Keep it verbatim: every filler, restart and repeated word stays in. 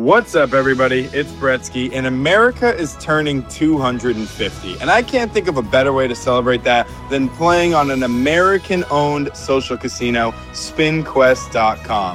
What's up, everybody? It's Bretsky, and America is turning two hundred fifty. And I can't think of a better way to celebrate that than playing on an American-owned social casino, spin quest dot com.